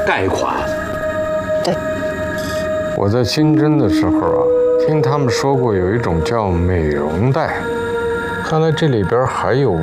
贷款。 对。 我在清真的时候啊，听他们说过有一种叫美容贷，看来这里边还有